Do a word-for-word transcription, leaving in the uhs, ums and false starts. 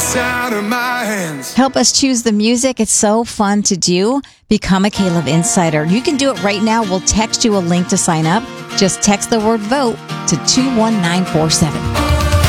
sound of my hands. Help us choose the music. It's so fun to do. Become a K-Love Insider. You can do it right now. We'll text you a link to sign up. Just text the word vote to two one nine four seven.